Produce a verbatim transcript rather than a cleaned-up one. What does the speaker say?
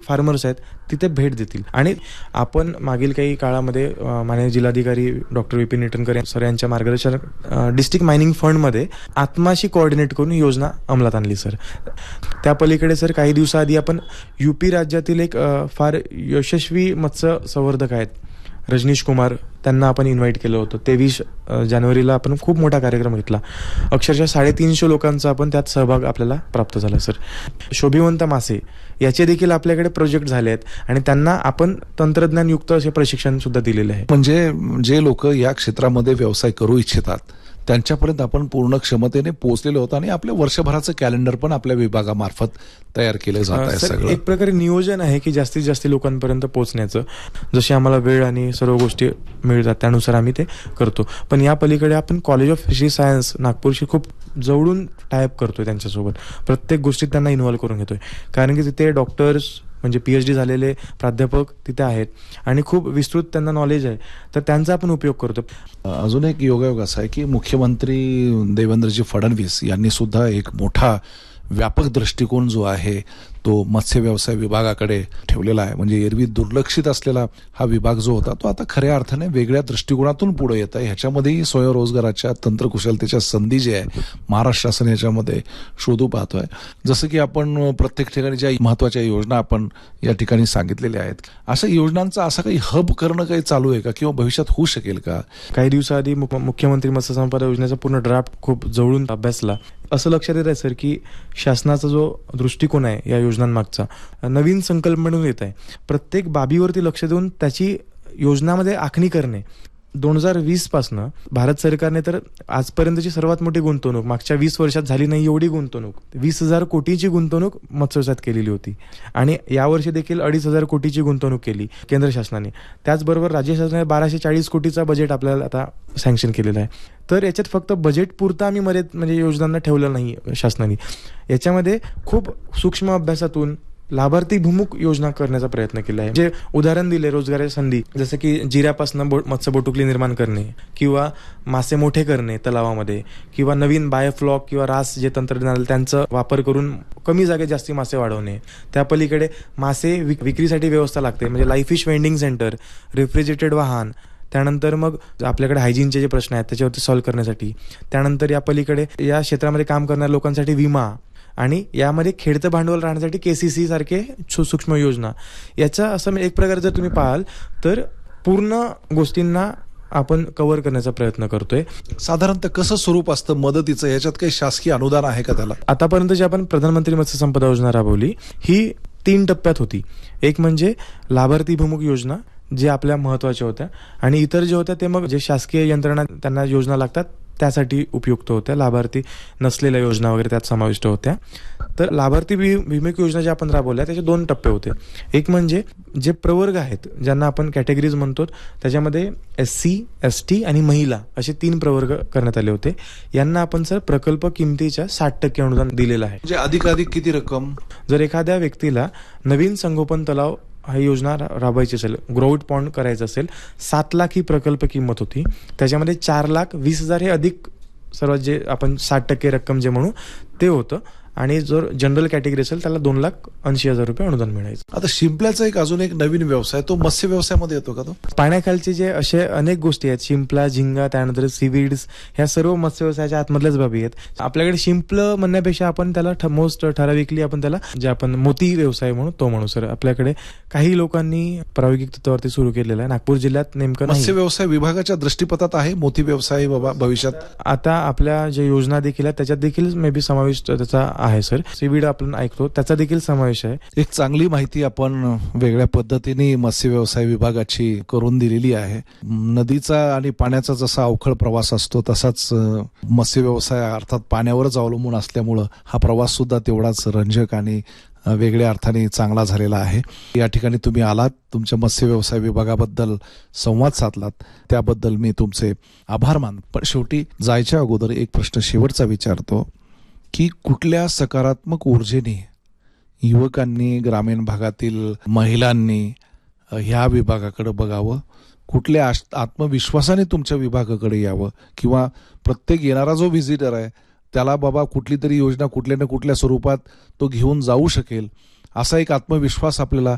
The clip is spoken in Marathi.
फार्मर्स आहेत तिथे भेट देतील. आणि आपण मागील काही काळामध्ये माननीय जिल्हाधिकारी डॉक्टर विपिन ईटनकर सर यांच्या मार्गदर्शन डिस्ट्रिक्ट मायनिंग फंडमध्ये आत्माशी कोऑर्डिनेट करून योजना अंमलात आणली सर. त्या पलीकडे सर काही दिवसाआधी आपण युपी राज्यातील एक फार यशस्वी मत्स्य संवर्धक आहेत रजनीश कुमार, त्यांना आपण इन्व्हाइट केलं होतं. तेवीस जानेवारीला आपण खूप मोठा कार्यक्रम घेतला. अक्षरशः साडेतीनशे लोकांचा आपण त्यात सहभाग आपल्याला प्राप्त झाला सर. शोभिवंत मासे याचे देखील आपल्याकडे प्रोजेक्ट झाले आहेत आणि त्यांना आपण तंत्रज्ञानयुक्त असे प्रशिक्षण सुद्धा दिलेले आहे. म्हणजे जे लोक या क्षेत्रामध्ये व्यवसाय करू इच्छितात त्यांच्यापर्यंत आपण पूर्ण क्षमतेने पोहोचलेलो होतो आणि आपल्या वर्षभराचं कॅलेंडर पण आपल्या विभागामार्फत तयार केलं जात आहे. सगळं एक प्रकारे नियोजन आहे की जास्तीत जास्त लोकांपर्यंत पोहोचण्याचं. जशी आम्हाला वेळ आणि सर्व गोष्टी मिळतात त्यानुसार आम्ही ते करतो. पण या पलीकडे आपण कॉलेज ऑफ फिशरी सायन्स नागपूरशी खूप जवळून टायअप करतोय. त्यांच्यासोबत प्रत्येक गोष्टीत त्यांना इन्व्हॉल्व्ह करून घेतोय कारण की तिथे डॉक्टर्स म्हणजे पीएचडी झालेले प्राध्यापक तिथे आहेत आणि खूप विस्तृत त्यांना नॉलेज आहे, तर त्यांचा आपण उपयोग करतो. अजून एक योगायोग असा आहे की मुख्यमंत्री देवेंद्रजी फडणवीस यांनी सुद्धा एक मोठा व्यापक दृष्टिकोन जो आहे तो मत्स्य व्यवसाय विभागाकडे ठेवलेला आहे. म्हणजे एरवी दुर्लक्षित असलेला हा विभाग जो होता तो आता खऱ्या अर्थाने वेगळ्या दृष्टिकोनातून पुढे येत आहे. ह्याच्यामध्येही स्वयंरोजगाराच्या तंत्रकुशलतेच्या संधी जे आहे महाराष्ट्र शासन याच्यामध्ये शोधू पाहतोय. जसं की आपण प्रत्येक ठिकाणी ज्या महत्वाच्या योजना आपण या ठिकाणी सांगितलेल्या आहेत, अशा योजनांचा असं काही हब करणं काही चालू आहे का किंवा भविष्यात होऊ शकेल का? काही दिवसाआधी मुख्यमंत्री मत्स्य संपदा योजनेचा पूर्ण ड्राफ्ट खूप जवळून अभ्यासला. असं लक्षात येत आहे सर की शासनाचा जो दृष्टिकोन आहे या योजनांमागचा नवीन संकल्पनेतून येत आहे. प्रत्येक बाबीवरती लक्ष देऊन त्याची योजनामध्ये आखणी करणे. दोन हजार वीस पासनं भारत सरकारने तर आजपर्यंतची सर्वात मोठी गुंतवणूक मागच्या वीस वर्षात झाली नाही एवढी गुंतवणूक वीस हजार कोटीची गुंतवणूक मत्स्यव्यवसायात केलेली होती आणि यावर्षी देखील अडीच हजार कोटीची गुंतवणूक केली केंद्र शासनाने. त्याचबरोबर राज्य शासनाने बाराशे चाळीस कोटीचा बजेट आपल्याला आता सँक्शन केलेलं आहे. तर याच्यात फक्त बजेट पुरता आम्ही मर्यादित म्हणजे योजनांना ठेवलं नाही शासनाने. याच्यामध्ये खूप सूक्ष्म अभ्यासातून लाभार्थीभिमुख योजना करण्याचा प्रयत्न केला आहे. जे उदाहरण दिले रोजगाराच्या संधी, जसं की जिऱ्यापासून बो मत्स्य बोटुकली निर्माण करणे किंवा मासे मोठे करणे तलावामध्ये किंवा नवीन बायोफ्लॉक किंवा रास जे तंत्रज्ञान त्यांचा वापर करून कमी जागेत जास्ती मासे वाढवणे. त्या पलीकडे मासे विक विक्रीसाठी व्यवस्था लागते म्हणजे life fish vending centre, refrigerated वाहन, त्यानंतर मग आपल्याकडे हायजीनचे जे प्रश्न आहेत त्याच्यावरती सॉल्व्ह करण्यासाठी, त्यानंतर या पलीकडे या क्षेत्रामध्ये काम करणाऱ्या लोकांसाठी विमा आणि यामध्ये खेळतं भांडवल राहण्यासाठी केसीसी सारखे सूक्ष्म योजना. याचा असं एक प्रकारे जर तुम्ही पाहाल तर पूर्ण गोष्टींना आपण कव्हर करण्याचा प्रयत्न करतोय. साधारणतः कसं स्वरूप असतं मदतीचं, याच्यात काही शासकीय अनुदान आहे का त्याला? आतापर्यंत जी आपण प्रधानमंत्री मत्स्य संपदा योजना राबवली ही तीन टप्प्यात होती. एक म्हणजे लाभार्थीभिमुख योजना जे आपल्या महत्वाच्या होत्या आणि इतर जे होत्या ते मग जे शासकीय यंत्रणा त्यांना योजना लागतात त्यासाठी उपयुक्त होत्या. लाभार्थी नसलेल्या योजना वगैरे त्यात समाविष्ट होत्या. तर लाभार्थी विमुख योजना ज्या आपण राबवल्या त्याचे दोन टप्पे होते. एक म्हणजे जे प्रवर्ग आहेत ज्यांना आपण कॅटेगरीज म्हणतो त्याच्यामध्ये एस सी एस टी आणि महिला असे तीन प्रवर्ग करण्यात आले होते. यांना आपण सर प्रकल्प किमतीच्या साठ टक्के अनुदान दिलेलं आहे. म्हणजे अधिकाधिक किती रक्कम? जर एखाद्या व्यक्तीला नवीन संगोपन तलाव ही योजना राबवायची असेल, ग्रोआउट पॉन्ड करायचं असेल, सात लाख ही प्रकल्प किंमत होती. त्याच्यामध्ये चार लाख वीस हजार हे अधिक सर्वात जे आपण साठ टक्के रक्कम जे म्हणू ते होतं आणि जर जनरल कॅटेगरी असेल त्याला दोन लाख ऐंशी हजार रुपये अनुदान मिळायचं. आता शिंपल्याचा एक अजून एक नवीन व्यवसाय तो मत्स्य व्यवसायामध्ये येतो का? तो पाण्याखालचे जे असे अनेक गोष्टी आहेत, शिंपला, झिंगा, त्यानंतर सीवीड्स, ह्या सर्व मत्स्य व्यवसायाच्या आतमधल्याच बाबी आहेत. आपल्याकडे शिंपलं म्हणण्यापेक्षा आपण त्याला मोस्ट ठराविकली आपण त्याला जे आपण मोती व्यवसाय म्हणू तो म्हणू सर. आपल्याकडे काही लोकांनी प्रायोगिक तत्वावरती सुरू केलेला आहे. नागपूर जिल्ह्यात नेमकं मत्स्य व्यवसाय विभागाच्या दृष्टीपथात आहे मोती व्यवसाय बाबा भविष्यात. आता आपल्या जे योजना देखील आहेत त्याच्यात देखील मे बी समाविष्ट त्याचा आहे सर. सीवीड आपण ऐकतो त्याचा देखील समावेश आहे. एक चांगली माहिती आपण वेगळ्या पद्धतीने मत्स्य व्यवसाय विभागाची करून दिलेली आहे. नदीचा आणि पाण्याचा जसा अवखळ प्रवास असतो तसाच मत्स्य व्यवसाय अर्थात पाण्यावरच अवलंबून असल्यामुळं हा प्रवास सुद्धा तेवढाच रंजक आणि वेगळ्या अर्थाने चांगला झालेला आहे. या ठिकाणी तुम्ही आलात, तुमच्या मत्स्य व्यवसाय विभागाबद्दल संवाद साधलात त्याबद्दल मी तुमचे आभार मानतो. पण शेवटी जायच्या अगोदर एक प्रश्न शेवटचा विचारतो की कुठल्या सकारात्मक ऊर्जेने युवकांनी, ग्रामीण भागातील महिलांनी ह्या विभागाकडे बघावं, कुठल्या आत्मविश्वासाने तुमच्या विभागाकडे यावं किंवा प्रत्येक येणारा जो व्हिजिटर आहे त्याला बाबा कुठली तरी योजना कुठल्या ना कुठल्या स्वरूपात तो घेऊन जाऊ शकेल असा एक आत्मविश्वास आपल्याला